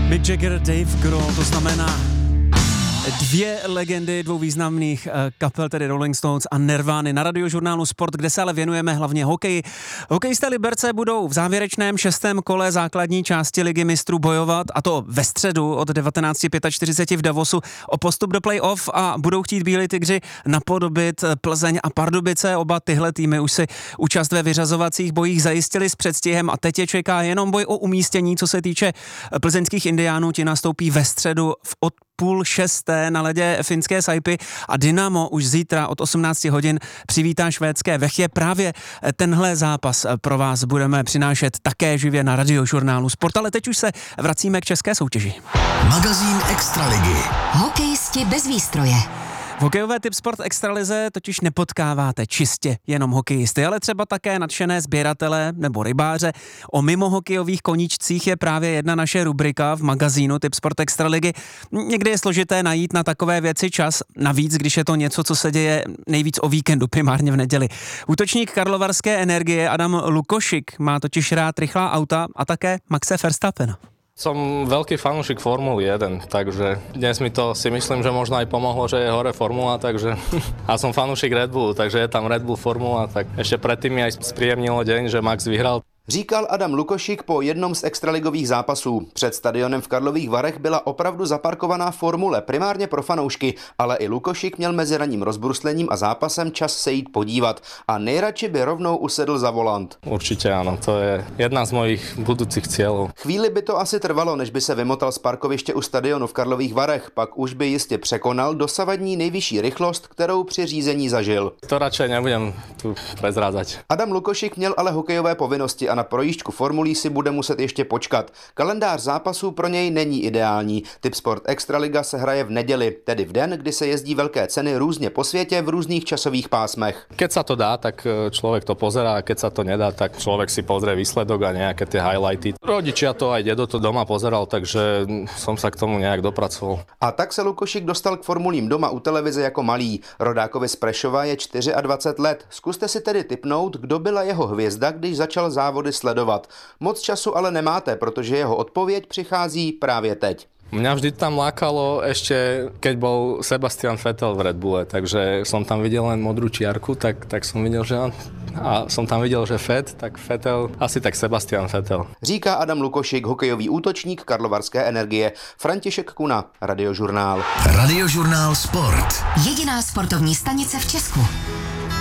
Mick Jagger, Dave Grohl, to znamená dvě legendy dvou významných kapel, tedy Rolling Stones a Nirvany na Radiožurnálu Sport, kde se ale věnujeme hlavně hokeji. Hokejisté Liberce budou v závěrečném 6. kole základní části Ligy mistrů bojovat, a to ve středu od 19:45 v Davosu o postup do play-off a budou chtít Bílí tygři napodobit Plzeň a Pardubice. Oba tyhle týmy už si účast ve vyřazovacích bojích zajistili s předstihem a teď je čeká jenom boj o umístění. Co se týče plzeňských indiánů, ti nastoupí ve středu od 5:30 na ledě finské Saipy a Dynamo už zítra od 18 hodin přivítá švédské Vechje. Právě tenhle zápas pro vás budeme přinášet také živě na Radiožurnálu Sport, ale teď už se vracíme k české soutěži. Magazín Extraligy. Hokejisti bez výstroje. V hokejové Tipsport Extralize totiž nepotkáváte čistě jenom hokejisty, ale třeba také nadšené sběratele nebo rybáře. O mimohokejových koníčcích je právě jedna naše rubrika v magazínu Tipsport Extraligy. Někdy je složité najít na takové věci čas, navíc, když je to něco, co se děje nejvíc o víkendu, primárně v neděli. Útočník karlovarské Energie Adam Lukošik má totiž rád rychlá auta a také Maxe Verstappena. Som veľký fanúšik Formuly 1, takže dnes mi to si myslím, že možno aj pomohlo, že je hore Formula, takže a som fanúšik Red Bullu, takže je tam Red Bull Formula, tak ešte predtým mi aj spríjemnilo deň, že Max vyhral. Říkal Adam Lukošik po jednom z extraligových zápasů. Před stadionem v Karlových Varech byla opravdu zaparkovaná formule, primárně pro fanoušky, ale i Lukošik měl mezi ranním rozbruslením a zápasem čas se jít podívat a nejradši by rovnou usedl za volant. Určitě ano, to je jedna z mojich budoucích cílů. Chvíli by to asi trvalo, než by se vymotal z parkoviště u stadionu v Karlových Varech, pak už by jistě překonal dosavadní nejvyšší rychlost, kterou při řízení zažil. To radšej nebudem tu prezrázať. Adam Lukošik měl ale hokejové povinnosti a na projížďku formulí si bude muset ještě počkat. Kalendář zápasů pro něj není ideální. Tipsport Extraliga se hraje v neděli, tedy v den, kdy se jezdí velké ceny různě po světě v různých časových pásmech. Keď sa to dá, tak človek to pozerá, a keď sa to nedá, tak človek si pozrie výsledok a nejaké tie highlighty. Rodičia to aj dedo to doma pozeral, takže som sa k tomu nejak dopracoval. A tak se Lukošik dostal k formulím doma u televize jako malý. Rodákovi z Prešova je 24 let. Zkuste si tedy tipnout, kdo byla jeho hvězda, když začal závody sledovat. Moc času ale nemáte, protože jeho odpověď přichází právě teď. Mňa vždy tam lákalo ešte, keď bol Sebastian Vettel v Red Bulle, takže som tam videl len modrú čiarku, tak som videl, že on, a som tam videl, že tak Vettel, asi tak Sebastian Vettel. Říká Adam Lukošik, hokejový útočník Karlovarské Energie. František Kuna, Radiožurnál. Radiožurnál Sport. Jediná sportovní stanice v Česku.